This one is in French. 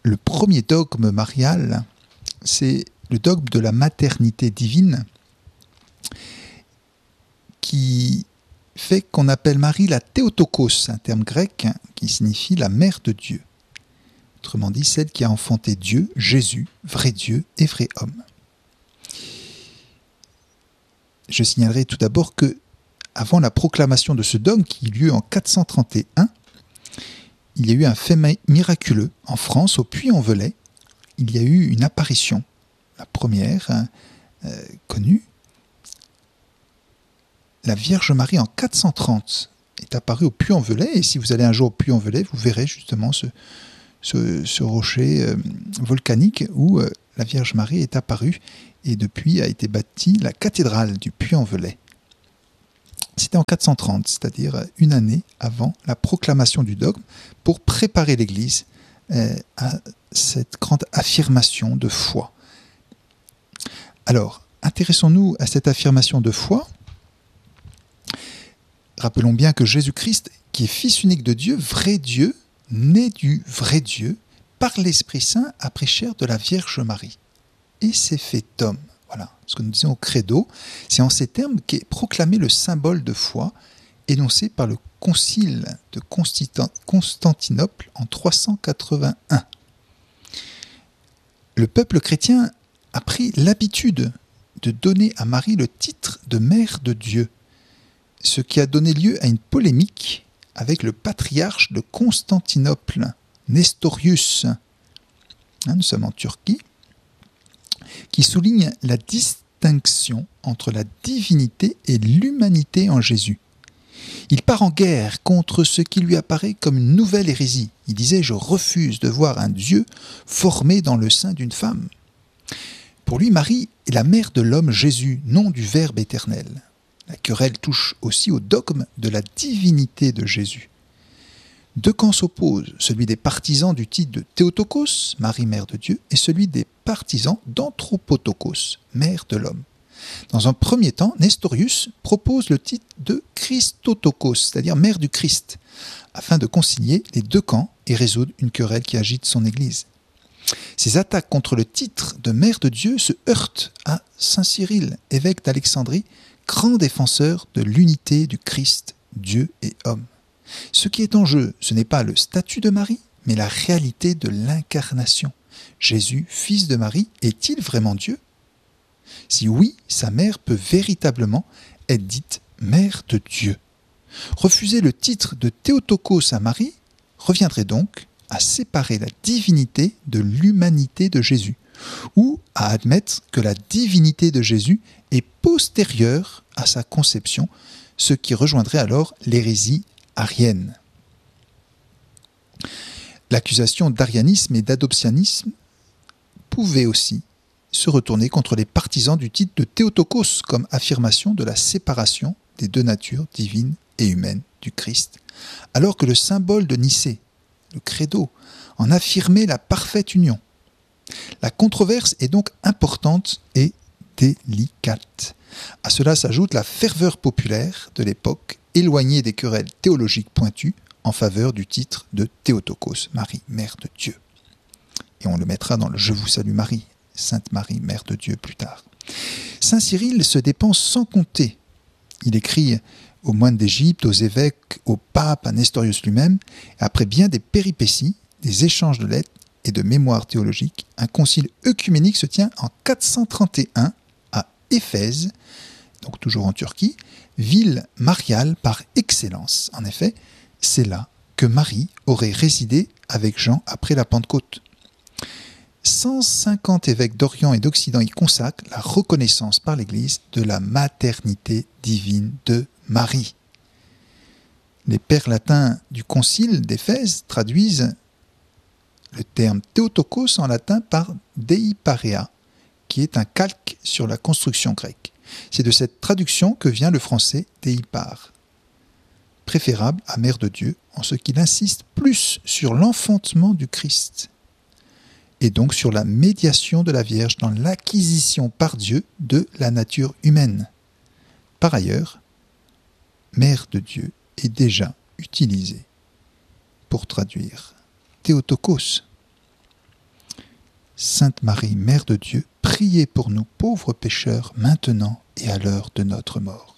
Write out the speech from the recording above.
le premier dogme marial, c'est le dogme de la maternité divine qui fait qu'on appelle Marie la Théotokos, un terme grec qui signifie la mère de Dieu. Autrement dit, celle qui a enfanté Dieu, Jésus, vrai Dieu et vrai homme. Je signalerai tout d'abord que, avant la proclamation de ce dogme qui eut lieu en 431, il y a eu un fait miraculeux en France, au Puy-en-Velay. Il y a eu une apparition, la première connue. La Vierge Marie en 430 est apparue au Puy-en-Velay, et si vous allez un jour au Puy-en-Velay, vous verrez justement ce rocher volcanique où la Vierge Marie est apparue, et depuis a été bâtie la cathédrale du Puy-en-Velay. C'était en 430, c'est-à-dire une année avant la proclamation du dogme, pour préparer l'Église à cette grande affirmation de foi. Alors, intéressons-nous à cette affirmation de foi. Rappelons bien que Jésus-Christ, qui est Fils unique de Dieu, né du vrai Dieu, par l'Esprit Saint, a pris chair de la Vierge Marie et s'est fait homme. Voilà ce que nous disons au credo. C'est en ces termes qu'est proclamé le symbole de foi énoncé par le concile de Constantinople en 381. Le peuple chrétien a pris l'habitude de donner à Marie le titre de mère de Dieu, ce qui a donné lieu à une polémique avec le patriarche de Constantinople, Nestorius. Nous sommes en Turquie, qui souligne la distinction entre la divinité et l'humanité en Jésus. Il part en guerre contre ce qui lui apparaît comme une nouvelle hérésie. Il disait « Je refuse de voir un Dieu formé dans le sein d'une femme ». Pour lui, Marie est la mère de l'homme Jésus, non du Verbe éternel. La querelle touche aussi au dogme de la divinité de Jésus. Deux camps s'opposent, celui des partisans du titre de Théotokos, Marie mère de Dieu, et celui des partisans d'Anthropotokos, mère de l'homme. Dans un premier temps, Nestorius propose le titre de Christotokos, c'est-à-dire mère du Christ, afin de concilier les deux camps et résoudre une querelle qui agite son Église. Ces attaques contre le titre de mère de Dieu se heurtent à saint Cyril, évêque d'Alexandrie, grand défenseur de l'unité du Christ, Dieu et homme. Ce qui est en jeu, ce n'est pas le statut de Marie, mais la réalité de l'incarnation. Jésus, fils de Marie, est-il vraiment Dieu ? Si oui, sa mère peut véritablement être dite mère de Dieu. Refuser le titre de Théotokos à Marie reviendrait donc à séparer la divinité de l'humanité de Jésus, ou à admettre que la divinité de Jésus est postérieure à sa conception, ce qui rejoindrait alors l'hérésie arienne. L'accusation d'arianisme et d'adoptionnisme pouvait aussi se retourner contre les partisans du titre de Théotokos comme affirmation de la séparation des deux natures divines et humaines du Christ, alors que le symbole de Nicée, le credo, en affirmait la parfaite union. La controverse est donc importante et délicate. À cela s'ajoute la ferveur populaire de l'époque, éloignée des querelles théologiques pointues en faveur du titre de Théotokos, Marie, mère de Dieu. Et on le mettra dans le « Je vous salue Marie », Sainte Marie, mère de Dieu plus tard. Saint Cyril se dépense sans compter. Il écrit aux moines d'Égypte, aux évêques, au pape, à Nestorius lui-même, et après bien des péripéties, des échanges de lettres et de mémoires théologiques, un concile œcuménique se tient en 431 à Éphèse, donc toujours en Turquie, ville mariale par excellence. En effet, c'est là que Marie aurait résidé avec Jean après la Pentecôte. 150 évêques d'Orient et d'Occident y consacrent la reconnaissance par l'Église de la maternité divine de Marie. Les pères latins du concile d'Éphèse traduisent le terme Théotokos en latin par Dei Parea, qui est un calque sur la construction grecque. C'est de cette traduction que vient le français Dei Par, préférable à Mère de Dieu, en ce qu'il insiste plus sur l'enfantement du Christ, et donc sur la médiation de la Vierge dans l'acquisition par Dieu de la nature humaine. Par ailleurs, Mère de Dieu est déjà utilisée pour traduire Théotokos. Sainte Marie, Mère de Dieu, priez pour nous pauvres pécheurs, maintenant et à l'heure de notre mort.